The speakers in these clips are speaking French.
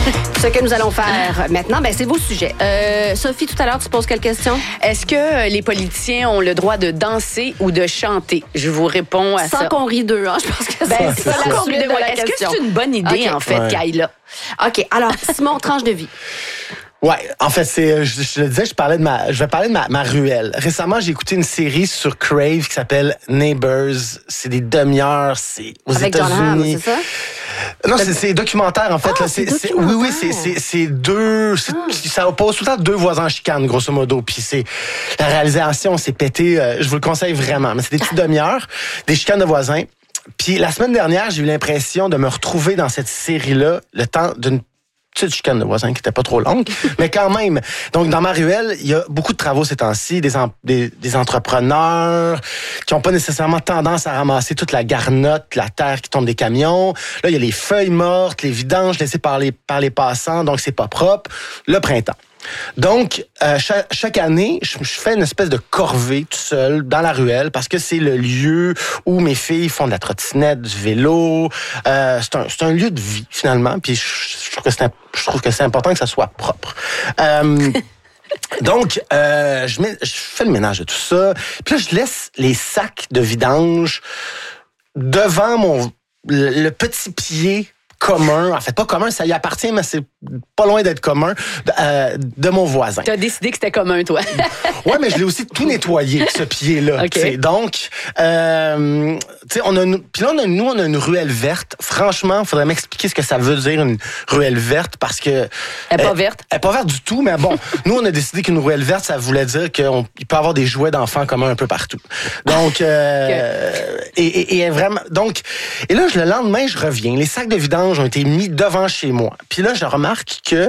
Ce que nous allons faire maintenant, c'est vos sujets. Sophie, tout à l'heure, tu poses quelle question? Est-ce que les politiciens ont le droit de danser ou de chanter? Je vous réponds à ça. Sans qu'on rie d'eux, hein? Je pense que c'est la la suite de la Est-ce que question. c'est une bonne idée, en fait, Kayla? OK, alors, Simon, tranche de vie. Ouais, en fait, je le disais, je vais parler de ma ruelle. Récemment, j'ai écouté une série sur Crave qui s'appelle Neighbors. C'est des demi-heures, c'est aux Avec États-Unis. John Hamm, c'est ça? Non, c'est documentaire, en fait. Ah, là. c'est documentaire. Oui, c'est deux... Ça oppose tout le temps deux voisins en chicane, grosso modo. Puis la réalisation, c'est pété. Je vous le conseille vraiment. Mais c'est des petites demi-heures, des chicanes de voisins. Puis la semaine dernière, j'ai eu l'impression de me retrouver dans cette série-là, le temps d'une petite chicane de voisins qui était pas trop longue, mais quand même. Donc, dans ma ruelle, il y a beaucoup de travaux ces temps-ci, des entrepreneurs qui ont pas nécessairement tendance à ramasser toute la garnotte, la terre qui tombe des camions. Là, il y a les feuilles mortes, les vidanges laissées par les passants, donc c'est pas propre. Le printemps. Donc, chaque année, je fais une espèce de corvée tout seul dans la ruelle parce que c'est le lieu où mes filles font de la trottinette, du vélo. C'est un lieu de vie, finalement. Puis je trouve que c'est important que ça soit propre. Donc, je fais le ménage de tout ça. Puis là, je laisse les sacs de vidange devant le petit pied commun, en fait pas commun, ça y appartient, mais c'est pas loin d'être commun, de mon voisin. T'as décidé que c'était commun, toi. Ouais, mais je l'ai aussi tout nettoyé, ce pied-là. Okay. Donc, tu sais, on a une ruelle verte. Franchement, il faudrait m'expliquer ce que ça veut dire, une ruelle verte, parce que... Elle est pas verte? Elle est pas verte du tout, mais bon, nous, on a décidé qu'une ruelle verte, ça voulait dire qu'il peut y avoir des jouets d'enfants communs un peu partout. Donc, okay. et vraiment... Donc, et là, le lendemain, je reviens. Les sacs de vidange ont été mis devant chez moi. Puis là, je remarque que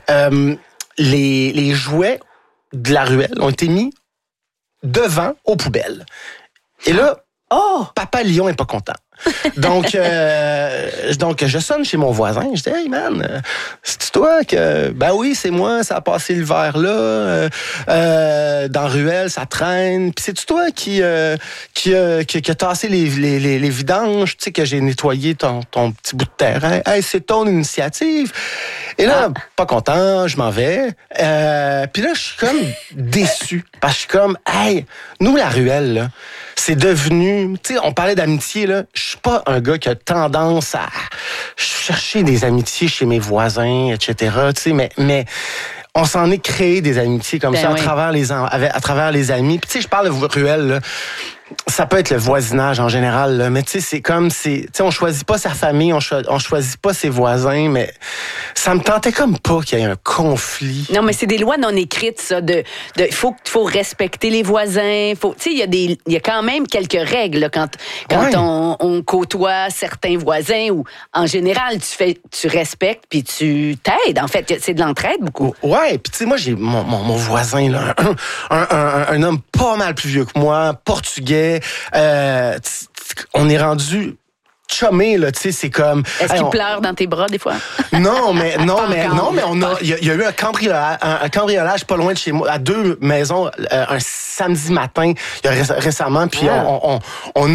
les jouets de la ruelle ont été mis devant aux poubelles. Et là, Papa Lion est pas content. Donc, je sonne chez mon voisin. Je dis, hey man, c'est toi que... Ben oui, c'est moi, ça a passé l'hiver là. Dans la ruelle, ça traîne. Puis c'est toi qui a tassé les vidanges, tu sais, que j'ai nettoyé ton petit bout de terrain. Hey, c'est ton initiative. Et là, pas content, je m'en vais. Puis là, je suis comme déçu. Parce que je suis comme, hey, nous, la ruelle, là, c'est devenu... Tu sais, on parlait d'amitié, là. Je suis pas un gars qui a tendance à chercher des amitiés chez mes voisins, etc. Tu sais, mais on s'en est créé des amitiés comme ça à travers les amis. Puis tu sais, je parle de ruelle, là. Ça peut être le voisinage en général, là, mais tu sais, c'est comme, tu sais, on choisit pas sa famille, on choisit pas ses voisins, mais ça me tentait comme pas qu'il y ait un conflit. Non, mais c'est des lois non écrites, ça, faut respecter les voisins, tu sais, il y a quand même quelques règles, là, quand on côtoie certains voisins, ou en général, tu respectes puis tu t'aides, en fait, c'est de l'entraide beaucoup. Ouais, puis tu sais, moi, j'ai mon voisin, là, un homme pas mal plus vieux que moi, portugais. On est rendu chumé, là, tu sais, c'est comme... Est-ce qu'il pleure dans tes bras, des fois? Non, mais il y a eu un cambriolage pas loin de chez moi, à 2 maisons, un samedi matin, récemment, puis on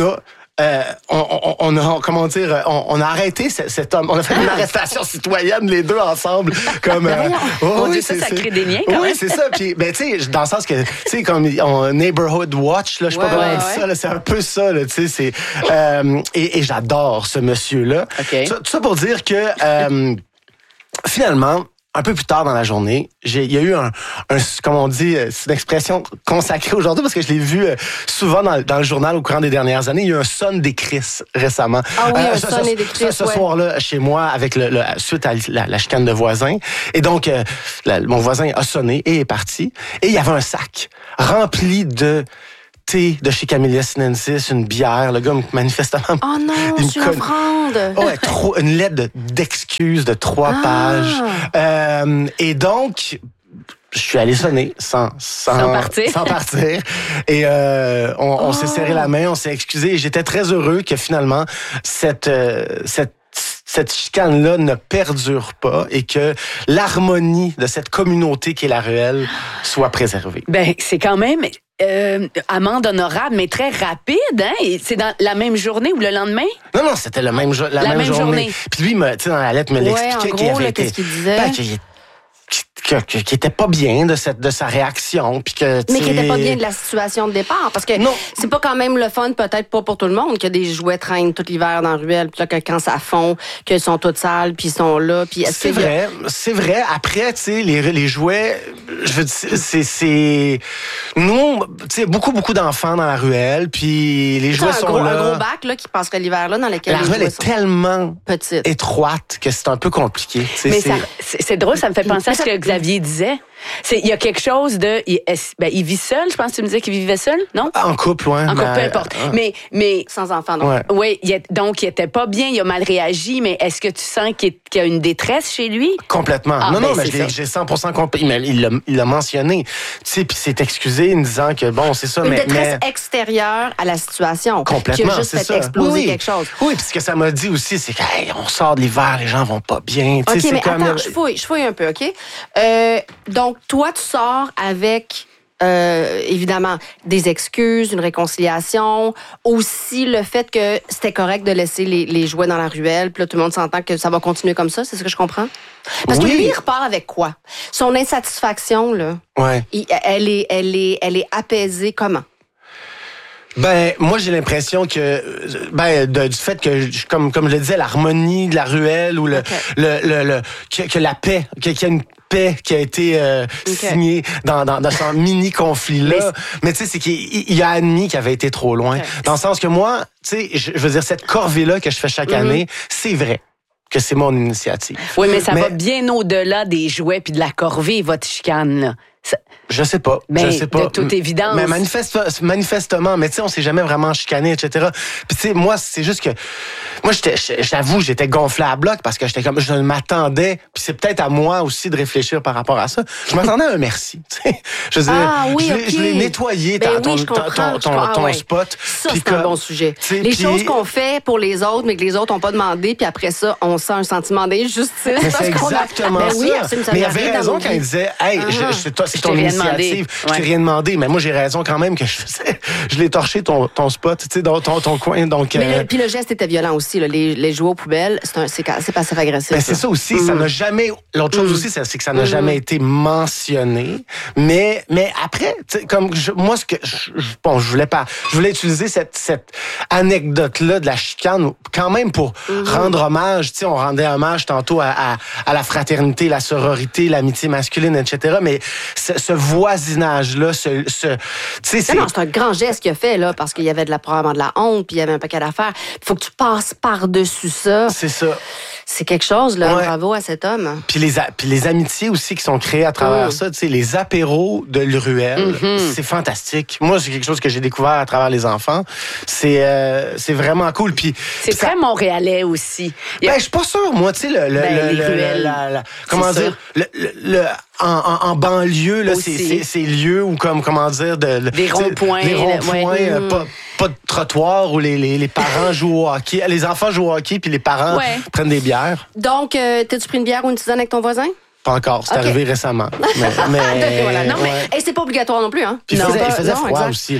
a arrêté cet homme. On a fait une arrestation citoyenne, les deux ensemble. Comme, ça crée des liens, quand même. Oui, c'est ça. Puis, ben, tu sais, dans le sens que, tu sais, comme, Neighborhood Watch, là, je sais pas comment on dit ça, là, c'est un peu ça, là, tu sais, et j'adore ce monsieur-là. Okay. Tout ça pour dire que, finalement, un peu plus tard dans la journée, il y a eu un comme on dit, c'est une expression consacrée aujourd'hui parce que je l'ai vu souvent dans le journal au courant des dernières années. Il y a eu un sonne des Chris récemment. Ah oui, un sonne des Chris, ce soir-là, chez moi, avec suite à la chicane de voisins. Et donc, mon voisin a sonné et est parti. Et il y avait un sac rempli de thé de chez Camellia Sinensis, une bière, le gars manifestement... Oh non, je vais prendre! Une lettre d'excuses de 3 pages. Et donc, je suis allé sonner sans partir. Et on s'est serré la main, on s'est excusé. Et j'étais très heureux que finalement, cette cette chicane-là ne perdure pas et que l'harmonie de cette communauté qui est la ruelle soit préservée. Ben, c'est quand même amende honorable, mais très rapide, hein? Et c'est dans la même journée ou le lendemain? Non, c'était la même journée. Puis lui, tu sais, dans la lettre, me l'expliquait qu'il avait été... qu'est-ce qu'il disait? Qui était pas bien de sa réaction, puis que mais qui était pas bien de la situation de départ, parce que c'est pas quand même le fun, peut-être pas pour tout le monde, que des jouets traînent tout l'hiver dans la ruelle, puis là que quand ça fond, qu'ils sont toutes sales, puis ils sont là, puis c'est vrai. Après, tu sais, les jouets, je veux dire, c'est nous, tu sais, beaucoup d'enfants dans la ruelle, puis les jouets sont là. Un gros bac là qui passerait l'hiver là dans lequel la ruelle est tellement petite, étroite que c'est un peu compliqué. Mais c'est drôle, ça me fait penser à ce que Xavier disait. Il y a quelque chose de... il vit seul, je pense que tu me disais qu'il vivait seul, non? En couple, oui. En couple, peu importe. Mais sans enfant, non. Ouais. Oui, donc il était pas bien, il a mal réagi, mais est-ce que tu sens qu'il y a une détresse chez lui? Complètement. Non, mais j'ai 100% compris. Il l'a mentionné. Tu sais, puis s'est excusé en disant que, bon, c'est ça, une détresse extérieure à la situation. Complètement, qui a juste fait exploser quelque chose. Oui, puis ce que ça m'a dit aussi, c'est qu'on sort de l'hiver, les gens vont pas bien. OK, mais attends, je fouille un peu, OK? Donc, toi, tu sors avec, évidemment, des excuses, une réconciliation, aussi le fait que c'était correct de laisser les jouets dans la ruelle, puis là, tout le monde s'entend que ça va continuer comme ça, c'est ce que je comprends? Parce que lui, il repart avec quoi? Son insatisfaction, là, elle est apaisée comment? Ben, moi, j'ai l'impression que, du fait que, comme je le disais, l'harmonie de la ruelle ou que la paix, qu'il y a une paix qui a été signée dans ce mini-conflit-là. Mais tu sais, c'est qu'il a admis qu'il avait été trop loin. Dans le sens que moi, tu sais, je veux dire, cette corvée-là que je fais chaque année, c'est vrai que c'est mon initiative. Oui, mais ça va bien au-delà des jouets puis de la corvée, votre chicane, là. Je sais pas. De toute évidence. Mais manifestement, mais tu sais, on s'est jamais vraiment chicané, etc. Puis tu sais, moi, c'est juste que, moi, j'avoue, j'étais gonflé à bloc parce que je m'attendais, puis c'est peut-être à moi aussi de réfléchir par rapport à ça. Je m'attendais à un merci. Je veux dire, je l'ai nettoyé, ton spot. Ça, c'est un bon sujet. Les choses qu'on fait pour les autres, mais que les autres n'ont pas demandé, puis après ça, on sent un sentiment d'injustice. Mais c'est exactement ça. Mais il avait raison quand il disait, hey, c'est ton initiative. Je t'ai rien demandé, mais moi j'ai raison quand même que je l'ai torché ton spot, tu sais, ton coin. Donc. Mais puis le geste était violent aussi, là, les jouets aux poubelles, c'est passif agressif. Ben, c'est ça aussi, ça n'a jamais. L'autre chose aussi, c'est que ça n'a jamais été mentionné. Mais après, comme moi ce que je voulais utiliser cette anecdote-là de la chicane quand même pour rendre hommage. Tu sais, on rendait hommage tantôt à la fraternité, la sororité, l'amitié masculine, etc. Mais ce voisinage-là, tu sais, c'est un grand geste qu'il a fait, là, parce qu'il y avait probablement de la honte, puis il y avait un paquet d'affaires. Il faut que tu passes par-dessus ça. C'est ça. C'est quelque chose, là. Ouais. Bravo à cet homme. Puis les amitiés aussi qui sont créées à travers ça, tu sais, les apéros de l'Ruelle, c'est fantastique. Moi, c'est quelque chose que j'ai découvert à travers les enfants. C'est vraiment cool. Puis c'est très montréalais aussi. Ben, je suis pas sûr, moi, tu sais, comment dire, en banlieue, là, ces lieux où, comment dire, des ronds-points, pas de trottoir où les parents jouent au hockey. Les enfants jouent au hockey puis les parents prennent des bières. Donc, t'as-tu pris une bière ou une tisane avec ton voisin? Pas encore, c'est arrivé récemment. Mais voilà. Non, mais c'est pas obligatoire non plus, hein. Puis il faisait froid aussi.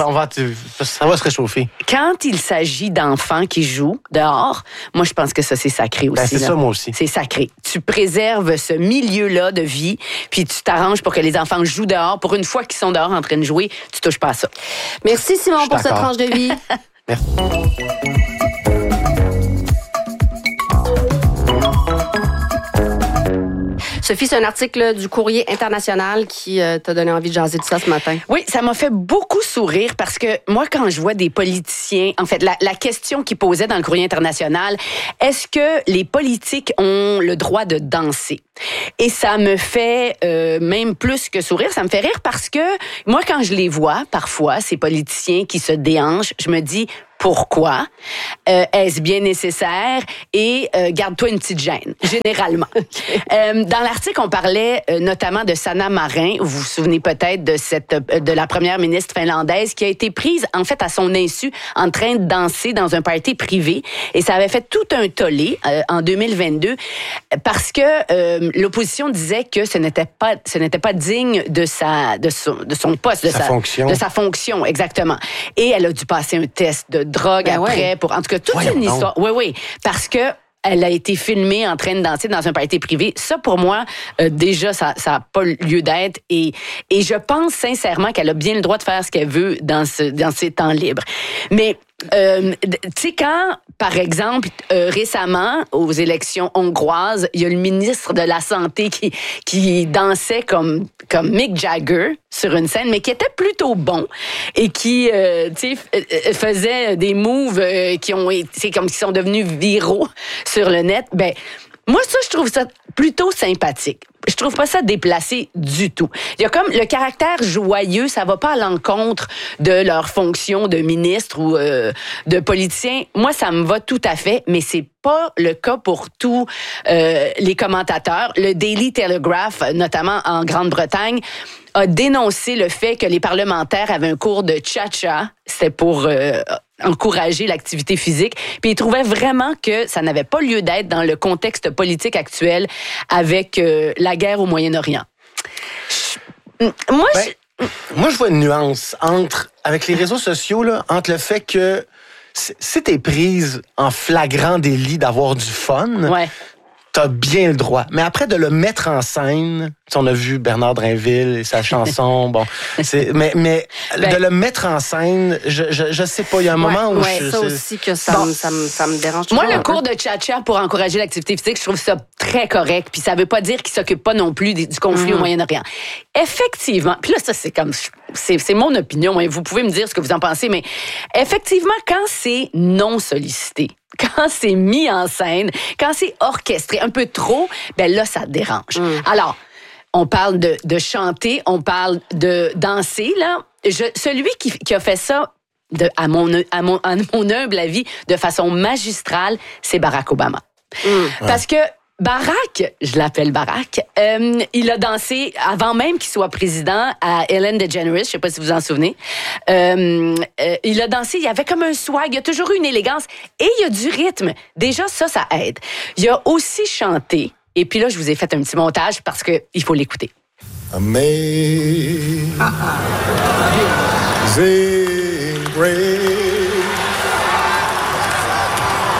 Ça va se réchauffer. Quand il s'agit d'enfants qui jouent dehors, moi je pense que ça c'est sacré aussi. C'est ça moi aussi. C'est sacré. Tu préserves ce milieu-là de vie, puis tu t'arranges pour que les enfants jouent dehors. Pour une fois qu'ils sont dehors en train de jouer, tu touches pas à ça. Merci Simon pour cette tranche de vie. Merci. Sophie, c'est un article du Courrier international qui t'a donné envie de jaser de ça ce matin. Oui, ça m'a fait beaucoup sourire parce que moi, quand je vois des politiciens, en fait, la question qu'ils posaient dans le Courrier international, est-ce que les politiques ont le droit de danser? Et ça me fait même plus que sourire, ça me fait rire parce que moi, quand je les vois, parfois, ces politiciens qui se déhanchent, je me dis, pourquoi, est-ce bien nécessaire et garde-toi une petite gêne, généralement. Dans l'article, on parlait notamment de Sanna Marin. Vous vous souvenez peut-être de la première ministre finlandaise qui a été prise, en fait, à son insu, en train de danser dans un party privé. Et ça avait fait tout un tollé en 2022 parce que l'opposition disait que ce n'était pas digne de son poste, de sa fonction, exactement. Et elle a dû passer un test de drogue après pour, en tout cas, toute une histoire. Oui, parce que elle a été filmée en train de danser dans un party privé. Ça, pour moi, déjà, ça n'a pas lieu d'être. Et je pense sincèrement qu'elle a bien le droit de faire ce qu'elle veut dans ses temps libres. Mais, tu sais, quand, par exemple, récemment, aux élections hongroises, il y a le ministre de la Santé qui dansait comme Mick Jagger sur une scène, mais qui était plutôt bon et qui, tu sais, faisait des moves qui sont devenus viraux sur le net. Ben, moi, ça, je trouve ça plutôt sympathique. Je trouve pas ça déplacé du tout. Il y a comme le caractère joyeux, ça va pas à l'encontre de leur fonction de ministre ou de politicien. Moi, ça me va tout à fait, mais c'est pas le cas pour tous les commentateurs. Le Daily Telegraph, notamment en Grande-Bretagne, a dénoncé le fait que les parlementaires avaient un cours de cha-cha. C'était pour encourager l'activité physique. Puis ils trouvaient vraiment que ça n'avait pas lieu d'être dans le contexte politique actuel avec la guerre au Moyen-Orient. Moi, je vois une nuance avec les réseaux sociaux, là, entre le fait que si t'es prise en flagrant délit d'avoir du fun, t'as bien le droit. Mais après, de le mettre en scène, on a vu Bernard Drinville et sa chanson, mais de le mettre en scène, je sais pas, il y a un moment où ça aussi que ça me dérange. Moi, le cours de cha-cha pour encourager l'activité physique, je trouve ça très correct, puis ça veut pas dire qu'il s'occupe pas non plus du conflit au Moyen-Orient. Effectivement, puis là, ça, c'est mon opinion, hein, vous pouvez me dire ce que vous en pensez, mais effectivement, quand c'est non sollicité, quand c'est mis en scène, quand c'est orchestré un peu trop, ben là, ça dérange. Alors, on parle de chanter, on parle de danser, là. Celui qui a fait ça, à mon humble avis, de façon magistrale, c'est Barack Obama. Parce que Barack, je l'appelle Barack, il a dansé avant même qu'il soit président à Ellen DeGeneres, je sais pas si vous en souvenez. Il a dansé, il y avait comme un swag, il y a toujours eu une élégance et il y a du rythme. Déjà, ça aide. Il a aussi chanté, et puis là, je vous ai fait un petit montage parce que il faut l'écouter. Amazing grace.